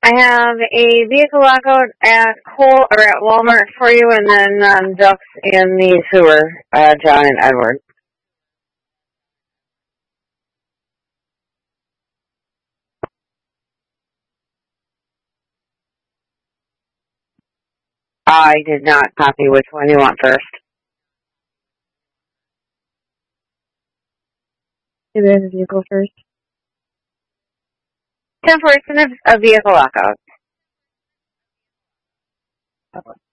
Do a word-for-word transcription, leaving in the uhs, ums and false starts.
I have a vehicle lockout at Cole or at Walmart for you, and then um, ducks in the sewer, uh, John and Edward. I did not copy which one you want first. Do we have a vehicle first? ten four, it's a vehicle lockout.